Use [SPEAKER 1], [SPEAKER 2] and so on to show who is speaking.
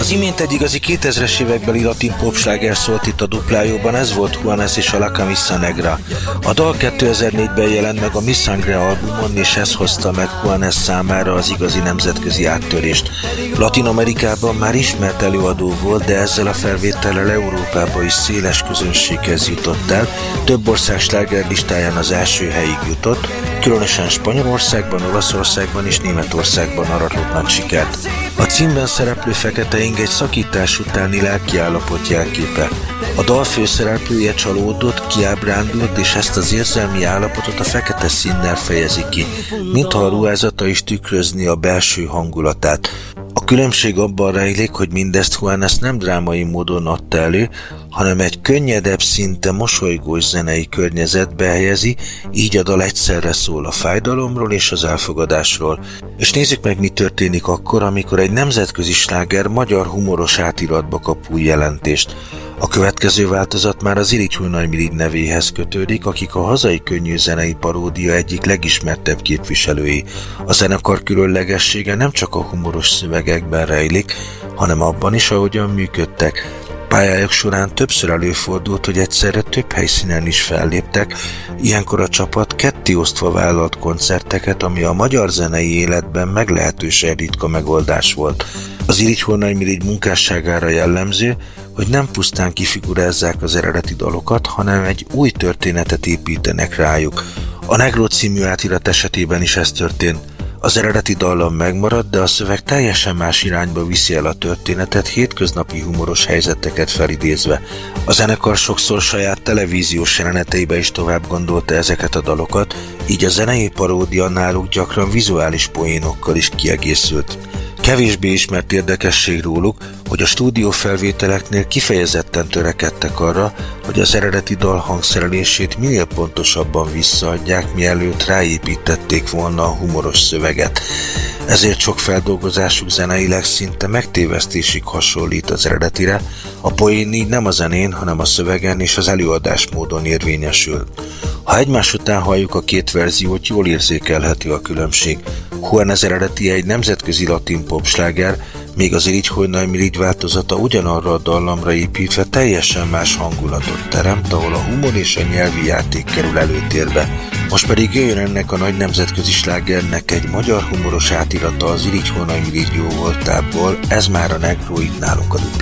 [SPEAKER 1] Az imént egy igazi 2000-es évekbeli latin popsláger szólt itt a duplájóban, ez volt Juanes és a La Camisa Negra. A dal 2004-ben jelent meg a Mi Sangre albumon, és ez hozta meg Juanes számára az igazi nemzetközi áttörést. Latin Amerikában már ismert előadó volt, de ezzel a felvétellel Európába is széles közönséghez jutott el, több ország slágerlistáján az első helyig jutott, különösen Spanyolországban, Olaszországban és Németországban aratott nagy sikert. A címben szereplő fekete ing egy szakítás utáni lelkiállapot jelképe. A dal főszereplője csalódott, kiábrándult, és ezt az érzelmi állapotot a fekete színnel fejezi ki, mintha a ruházata is tükrözni a belső hangulatát. A különbség abban rejlik, hogy mindezt Juanes nem drámai módon adta elő, hanem egy könnyedebb, szinte mosolygós zenei környezetbe helyezi, így a dal egyszerre szól a fájdalomról és az elfogadásról. És nézzük meg, mi történik akkor, amikor egy nemzetközi sláger magyar humoros átiratba kap új jelentést. A következő változat már az Irigy Nagy nevéhez kötődik, akik a hazai könnyű zenei paródia egyik legismertebb képviselői. A zenekar különlegessége nem csak a humoros szövegekben rejlik, hanem abban is, ahogyan működtek. Pályájuk során többször előfordult, hogy egyszerre több helyszínen is felléptek, ilyenkor a csapat kettéosztva vállalt koncerteket, ami a magyar zenei életben meglehetősen ritka megoldás volt. Az Irigy Nagy munkásságára jellemző, hogy nem pusztán kifigurázzák az eredeti dalokat, hanem egy új történetet építenek rájuk. A Negró című átirat esetében is ez történt. Az eredeti dallam megmarad, de a szöveg teljesen más irányba viszi el a történetet, hétköznapi humoros helyzeteket felidézve. A zenekar sokszor saját televíziós jeleneteibe is tovább gondolta ezeket a dalokat, így a zenei paródia náluk gyakran vizuális poénokkal is kiegészült. Kevésbé ismert érdekesség róluk, hogy a stúdiófelvételeknél kifejezetten törekedtek arra, hogy az eredeti dal hangszerelését minél pontosabban visszaadják, mielőtt ráépítették volna a humoros szöveget. Ezért sok feldolgozásuk zeneileg szinte megtévesztésig hasonlít az eredetire, a poén így nem a zenén, hanem a szövegen és az előadásmódon érvényesül. Ha egymás után halljuk a két verziót, jól érzékelhető a különbség. Juanes eredeti egy nemzetközi latin popsláger, míg az Irigy Nagy változata ugyanarra a dallamra építve teljesen más hangulatot teremt, ahol a humor és a nyelvi játék kerül előtérbe. Most pedig jöjjön ennek a nagy nemzetközi slágernek egy magyar humoros átirata az Irigy Nagy jó voltából, ez már a Negró itt nálunk a